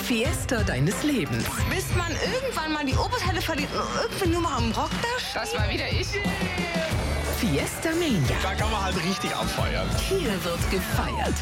Fiesta deines Lebens. Bis man irgendwann mal die Oberteile verliert und irgendwie nur mal am Rock da. Das war wieder ich. Fiesta Mania. Da kann man halt richtig abfeiern. Hier wird gefeiert.